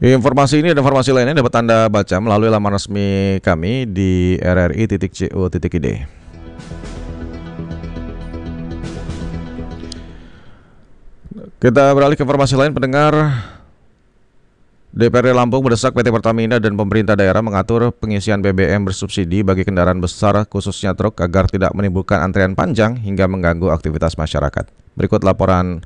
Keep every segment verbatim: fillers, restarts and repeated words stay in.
Informasi ini dan informasi lainnya dapat Anda baca melalui laman resmi kami di r r i titik co titik i d. Kita beralih ke informasi lain, pendengar. D P R D Lampung mendesak P T Pertamina dan pemerintah daerah mengatur pengisian B B M bersubsidi bagi kendaraan besar khususnya truk agar tidak menimbulkan antrian panjang hingga mengganggu aktivitas masyarakat. Berikut laporan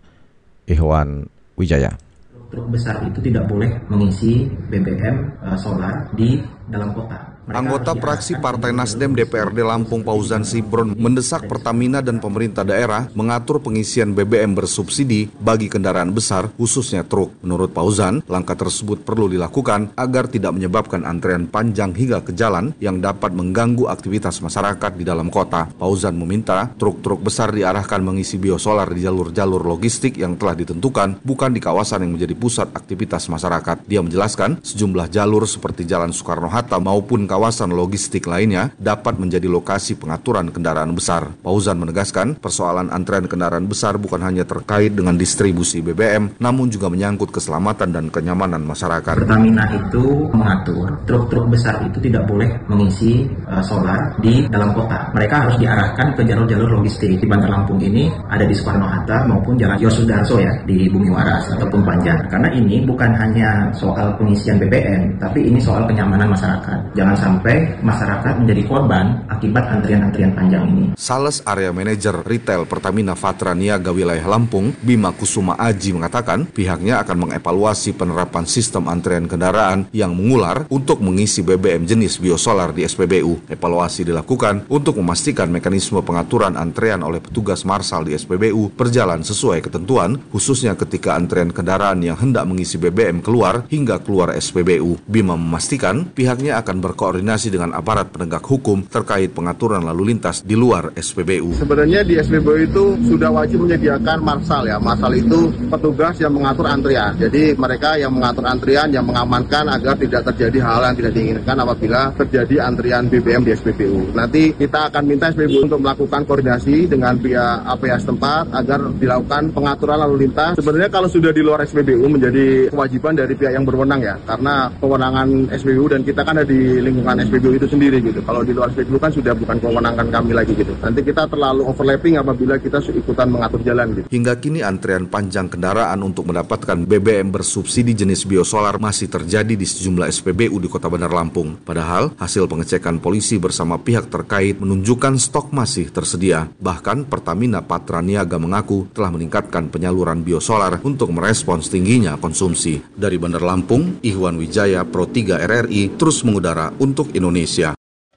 Ihwan Wijaya. Truk besar itu tidak boleh mengisi B B M uh, solar di dalam kota. Mereka Anggota fraksi Partai Nasdem D P R D Lampung Fauzan Sibron mendesak Pertamina dan pemerintah daerah mengatur pengisian B B M bersubsidi bagi kendaraan besar khususnya truk. Menurut Fauzan, langkah tersebut perlu dilakukan agar tidak menyebabkan antrean panjang hingga ke jalan yang dapat mengganggu aktivitas masyarakat di dalam kota. Fauzan meminta truk-truk besar diarahkan mengisi biosolar di jalur-jalur logistik yang telah ditentukan, bukan di kawasan yang menjadi pusat aktivitas masyarakat. Dia menjelaskan sejumlah jalur seperti Jalan Soekarno-Hatta maupun kawasan logistik lainnya dapat menjadi lokasi pengaturan kendaraan besar. Fauzan menegaskan persoalan antrean kendaraan besar bukan hanya terkait dengan distribusi B B M, namun juga menyangkut keselamatan dan kenyamanan masyarakat. Pertamina itu mengatur truk-truk besar itu tidak boleh mengisi uh, solar di dalam kota. Mereka harus diarahkan ke jalur-jalur logistik. Di Bantar Lampung ini ada di Soekarno-Hatta maupun Jalan Yosudarso ya di Bumi Waras ataupun Panjang. Karena ini bukan hanya soal pengisian B B M, tapi ini soal kenyamanan masyarakat. Jangan sampai masyarakat menjadi korban akibat antrian-antrian panjang ini. Sales Area Manager Retail Pertamina Fatra Niaga Wilayah Lampung, Bima Kusuma Aji mengatakan pihaknya akan mengevaluasi penerapan sistem antrian kendaraan yang mengular untuk mengisi B B M jenis biosolar di S P B U. Evaluasi dilakukan untuk memastikan mekanisme pengaturan antrean oleh petugas marsal di S P B U berjalan sesuai ketentuan, khususnya ketika antrean kendaraan yang hendak mengisi B B M keluar hingga keluar S P B U. Bima memastikan pihaknya akan berkoordinasi dengan aparat penegak hukum terkait pengaturan lalu lintas di luar S P B U. Sebenarnya di S P B U itu sudah wajib menyediakan marsal ya. Marsal itu petugas yang mengatur antrian. Jadi mereka yang mengatur antrian, yang mengamankan agar tidak terjadi hal yang tidak diinginkan apabila terjadi antrian B B M di S P B U. Nanti kita akan minta S P B U untuk melakukan koordinasi dengan pihak A P A setempat agar dilakukan pengaturan lalu lintas. Sebenarnya kalau sudah di luar S P B U menjadi kewajiban dari pihak yang berwenang ya. Karena kewenangan S P B U dan kita kan ada di lingkungan S P B U itu sendiri gitu. Kalau di luar S P B U kan sudah bukan kewenangan kami lagi gitu. Nanti kita terlalu overlapping apabila kita ikutan mengatur jalan gitu. Hingga kini antrean panjang kendaraan untuk mendapatkan B B M bersubsidi jenis biosolar masih terjadi di sejumlah S P B U di Kota Bandar Lampung. Padahal hasil pengecekan polisi bersama pihak terkait menunjukkan stok masih tersedia. Bahkan Pertamina Patra Niaga mengaku telah meningkatkan penyaluran biosolar untuk merespons tingginya konsumsi. Dari Bandar Lampung, Ihwan Wijaya, Pro tiga R R I, terus mengudara untuk Indonesia.